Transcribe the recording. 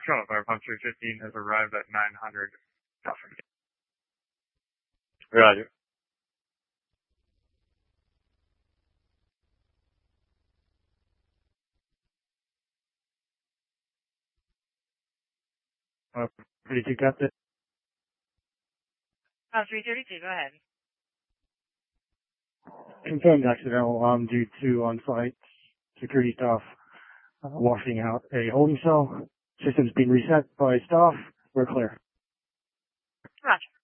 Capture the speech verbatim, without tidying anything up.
Charlotte Fire Pump three fifteen has arrived at nine hundred. Roger. Uh, thirty-two got this. Oh, three thirty-two, go ahead. Confirmed accidental um, due to on-site security staff uh, washing out a holding cell. System's been reset by staff. We're clear. Roger.